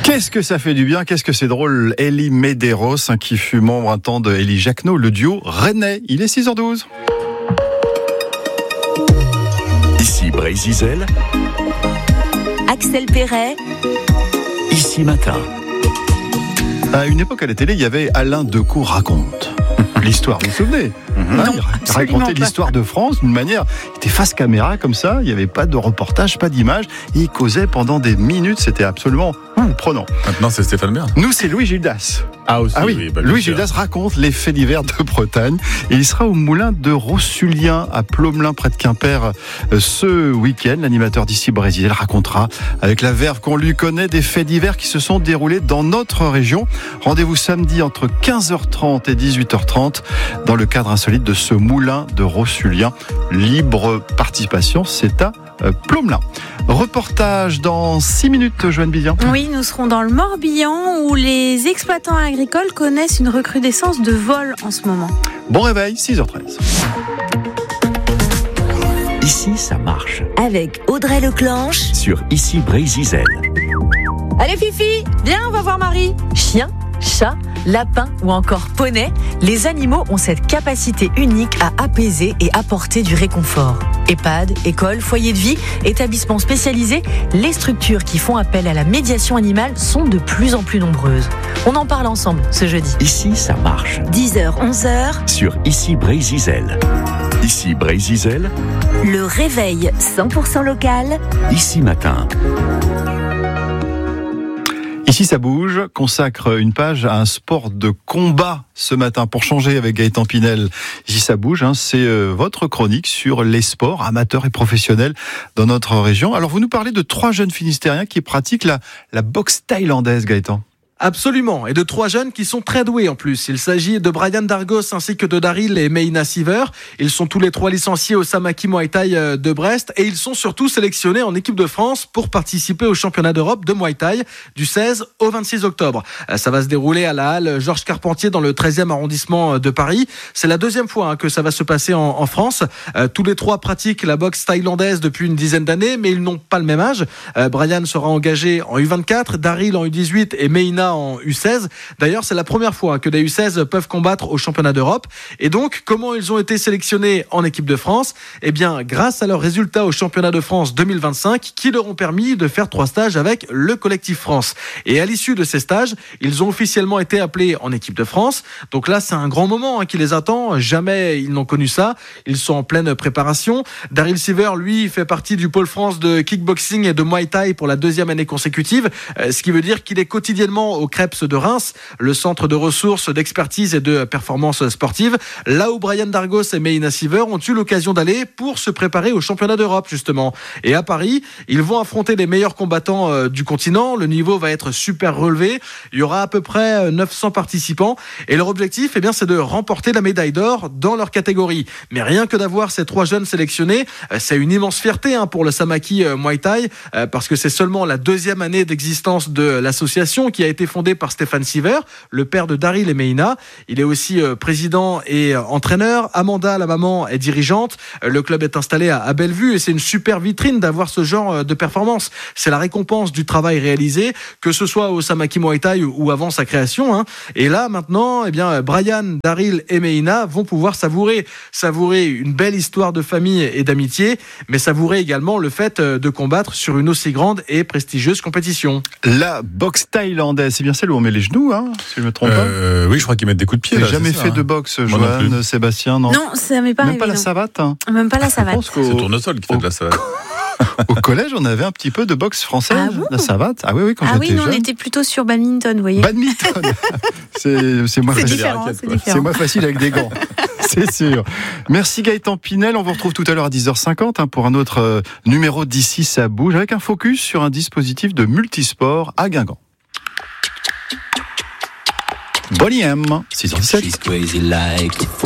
Qu'est-ce que ça fait du bien, qu'est-ce que c'est drôle. Elie Medeiros, qui fut membre un temps de Élie Jacquenot, le duo rennais. Il est 6h12. Ici Brésil, Axel Perret, Ici Matin. À une époque à la télé, il y avait Alain Decaux raconte l'histoire, vous vous souvenez? Non, Il racontait l'histoire de France d'une manière, il était face caméra comme ça, il n'y avait pas de reportage, pas d'image, et il causait pendant des minutes, c'était absolument prenant. Maintenant, c'est Stéphane Bern. Nous, c'est Louis Gildas. Aussi, Ah oui, bah, Louis Gildas raconte les faits divers de Bretagne et il sera au moulin de Rossulien à Plomelin près de Quimper ce week-end. L'animateur d'Ici Brésil racontera avec la verve qu'on lui connaît des faits divers qui se sont déroulés dans notre région. Rendez-vous samedi entre 15h30 et 18h30 dans le cadre insolite de ce moulin de Rossulien. Libre participation, c'est à Plomelin. Reportage dans 6 minutes, Joanne Bidian. Oui, nous serons dans le Morbihan où les exploitants agricoles connaissent une recrudescence de vols en ce moment. Bon réveil, 6h13. Ici, ça marche. avec Audrey Leclanche. Sur Ici Brésil. Allez Fifi, viens, on va voir Marie. Chien, chat, lapin ou encore poney, les animaux ont cette capacité unique à apaiser et apporter du réconfort. EHPAD, école, foyer de vie, établissements spécialisés, les structures qui font appel à la médiation animale sont de plus en plus nombreuses. On en parle ensemble ce jeudi. Ici, ça marche. 10h, 11h, Sur Ici Brésil. Ici Brésil, le réveil 100% local. Ici Matin. Ici ça bouge, consacre une page à un sport de combat ce matin pour changer avec Gaëtan Pinel. Ici ça bouge, c'est votre chronique sur les sports amateurs et professionnels dans notre région. Alors vous nous parlez de 3 jeunes Finistériens qui pratiquent la boxe thaïlandaise, Gaëtan. Absolument, et de 3 jeunes qui sont très doués en plus. Il s'agit de Brian Dargos ainsi que de Daryl et Meina Siver. Ils sont tous les 3 licenciés au Samaki Muay Thai de Brest et ils sont surtout sélectionnés en équipe de France pour participer au championnat d'Europe de Muay Thai du 16 au 26 octobre. Ça va se dérouler à la halle Georges Carpentier dans le 13e arrondissement de Paris. C'est la 2e fois que ça va se passer en France. Tous les 3 pratiquent la boxe thaïlandaise depuis une dizaine d'années, mais ils n'ont pas le même âge. Brian sera engagé en U24, Daryl en U18 et Meina en U16. D'ailleurs, c'est la première fois que des U16 peuvent combattre au championnat d'Europe. Et donc, comment ils ont été sélectionnés en équipe de France? Eh bien, grâce à leurs résultats au championnat de France 2025 qui leur ont permis de faire 3 stages avec le collectif France. Et à l'issue de ces stages, ils ont officiellement été appelés en équipe de France. Donc là, c'est un grand moment qui les attend. Jamais ils n'ont connu ça. Ils sont en pleine préparation. Daryl Siver, lui, fait partie du pôle France de kickboxing et de Muay Thai pour la 2e année consécutive. Ce qui veut dire qu'il est quotidiennement au Krebs de Reims, le centre de ressources, d'expertise et de performance sportive, là où Brian Dargos et Meina Siver ont eu l'occasion d'aller pour se préparer au championnat d'Europe justement. Et à Paris, ils vont affronter les meilleurs combattants du continent. Le niveau va être super relevé. Il y aura à peu près 900 participants et leur objectif, c'est de remporter la médaille d'or dans leur catégorie. Mais rien que d'avoir ces 3 jeunes sélectionnés, c'est une immense fierté pour le Samaki Muay Thai parce que c'est seulement la 2e année d'existence de l'association qui a été fondé par Stéphane Siver, le père de Daryl et Meina. Il est aussi président et entraîneur. Amanda, la maman, est dirigeante. Le club est installé à Bellevue et c'est une super vitrine d'avoir ce genre de performance. C'est la récompense du travail réalisé, que ce soit au Samaki Muay Thai ou avant sa création. Et là, maintenant, Brian, Daryl et Meina vont pouvoir savourer une belle histoire de famille et d'amitié, mais savourer également le fait de combattre sur une aussi grande et prestigieuse compétition. La boxe thaïlandaise, c'est bien celle où on met les genoux, si je ne me trompe pas. Oui, je crois qu'ils mettent des coups de pied. J'ai Là, jamais c'est ça, fait de boxe, Moi non Joanne, Sébastien, non. Non, ça m'est pas Même arrivé. pas la non. savate. Même pas la savate. C'est Tournesol qui fait de la savate. Au collège, on avait un petit peu de boxe française, Ah bon la savate. Ah oui, quand Ah oui, j'étais nous on jeune. était plutôt sur badminton, vous voyez. Badminton. c'est moins C'est facile. différent, raquettes, c'est quoi. différent. C'est moins facile avec des gants. C'est sûr. Merci Gaëtan Pinel. On vous retrouve tout à l'heure à 10h50 pour un autre numéro d'Ici ça bouge avec un focus sur un dispositif de multisport à Guingamp. Bonnie M, 6h17.